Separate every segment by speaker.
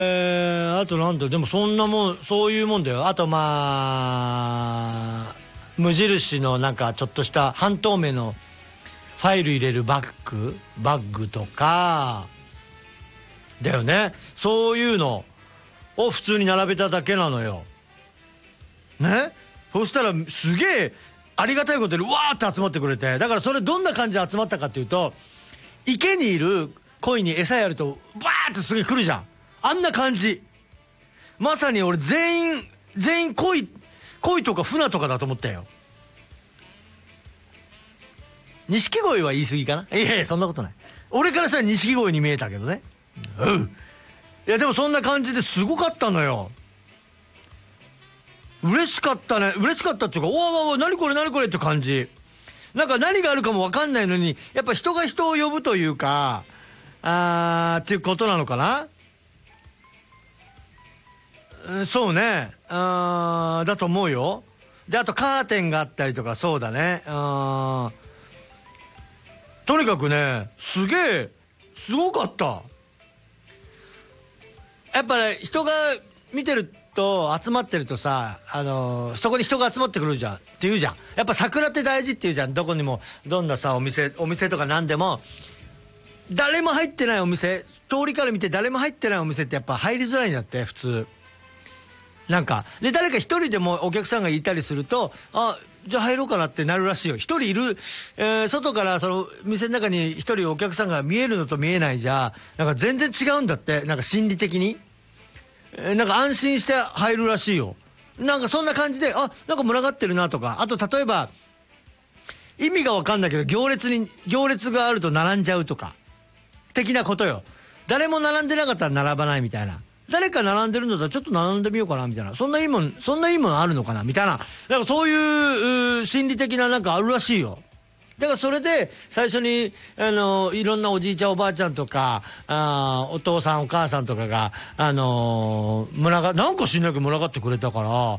Speaker 1: あとなんだでもそんなもん、そういうもんだよ。あとまあ無印のなんかちょっとした半透明のファイル入れるバッグとかだよね。そういうのを普通に並べただけなのよね。そしたらすげえありがたいことでうわーって集まってくれて、だからそれどんな感じで集まったかっていうと、池にいる鯉に餌やるとバーってすげえ来るじゃん。あんな感じ。まさに俺全員鯉とか船とかだと思ったよ。錦鯉は言い過ぎかな。いやいやそんなことない。俺からしたら錦鯉に見えたけどね。いやでもそんな感じですごかったのよ。嬉しかったね。嬉しかったっていうか、おわ何これって感じ。なんか何があるかも分かんないのに、やっぱ人が人を呼ぶというかっていうことなのかな。そうね。だと思うよ。であとカーテンがあったりとか、そうだね。とにかくね、すごかった。やっぱね、人が見てると集まってるとさ、そこに人が集まってくるじゃんって言うじゃん。やっぱ桜って大事って言うじゃん。どこにもどんなさお店とか何でも、誰も入ってないお店、通りから見て誰も入ってないお店ってやっぱ入りづらいんだって普通。なんかで誰か一人でもお客さんがいたりすると、じゃあ入ろうかなってなるらしいよ。一人いる、外からその店の中に一人お客さんが見えるのと見えないじゃなんか全然違うんだって。なんか心理的に、なんか安心して入るらしいよ。なんかそんな感じで、なんか群がってるなとか。あと例えば意味が分かんないけど行列があると並んじゃうとか的なことよ。誰も並んでなかったら並ばないみたいな。誰か並んでるんだったらちょっと並んでみようかなみたいな。そんないいものあるのかなみたいな。なんかそういう心理的ななんかあるらしいよ。だからそれで最初にいろんなおじいちゃんおばあちゃんとかお父さんお母さんとかがなんか知んないけど群がってくれたから、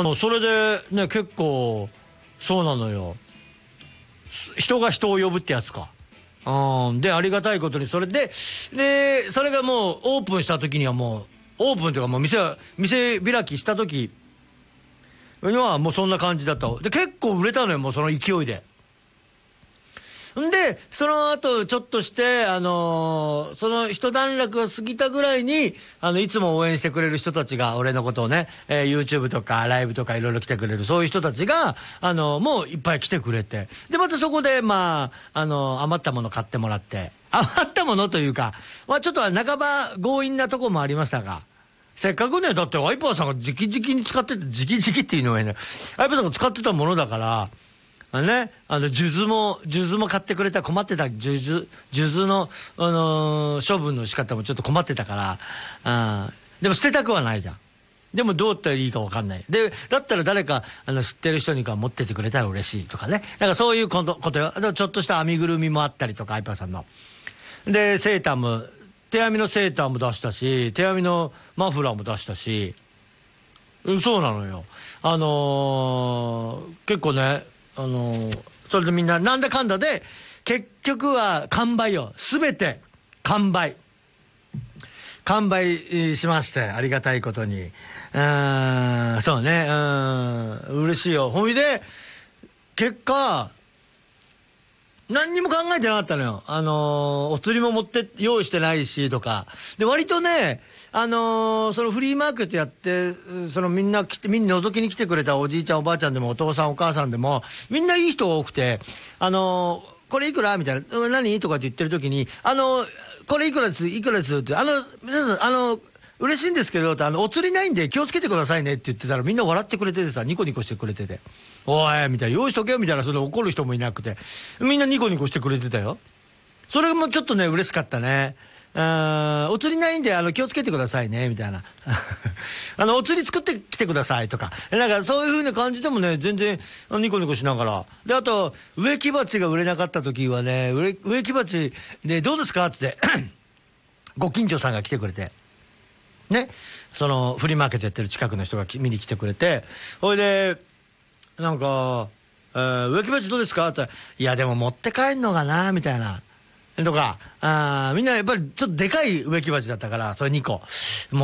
Speaker 1: それでね結構そうなのよ。人が人を呼ぶってやつか。でありがたいことにそれでそれがもうオープンした時にはもうオープンというかもう店開きした時にはもうそんな感じだった。で結構売れたのよ、もうその勢いで。でその後ちょっとしてその一段落が過ぎたぐらいにいつも応援してくれる人たちが俺のことをね、YouTube とかライブとかいろいろ来てくれるそういう人たちがもういっぱい来てくれて、でまたそこで余ったもの買ってもらって、余ったものというか、ちょっとは半ば強引なとこもありましたが、せっかくね、だってワイパーさんが直々に使ってて、直々っていうのはね、ワイパーさんが使ってたものだからね、数珠も買ってくれた。困ってた数珠の、処分の仕方もちょっと困ってたから、でも捨てたくはないじゃん。でもどうやったらいいか分かんない。でだったら誰か知ってる人にか持っててくれたら嬉しいとかね。だからそういうことよ。ちょっとした編みぐるみもあったりとか、ワイパーさんのでセーターも、手編みのセーターも出したし、手編みのマフラーも出したし、そうなのよ。結構ね、それでみんななんだかんだで結局は完売よ。全て完売しまして、ありがたいことに。そうね、嬉しいよ。ほいで結果何にも考えてなかったのよ。お釣りも用意してないしとかで、割とねそのフリーマーケットやって、みんな覗きに来てくれたおじいちゃんおばあちゃんでもお父さんお母さんでもみんないい人が多くて、これいくらみたいな、何とかって言ってる時にこれいくらですって皆さん嬉しいんですけどって、お釣りないんで気をつけてくださいねって言ってたら、みんな笑ってくれててさ、ニコニコしてくれてて、おいみたいな、用意しとけよみたいな、それで怒る人もいなくて、みんなニコニコしてくれてたよ。それもちょっとね嬉しかったね。お釣りないんで気をつけてくださいねみたいなお釣り作ってきてくださいとか、なんかそういう風な感じでもね、全然ニコニコしながら。であと植木鉢が売れなかった時はね、植木鉢でどうですかってご近所さんが来てくれてね、そのフリーマーケットやってる近くの人が見に来てくれて、ほいでなんか植木鉢どうですかって、いやでも持って帰んのかなみたいな。 とか、みんなやっぱりちょっとでかい植木鉢だったから、それ2個。もう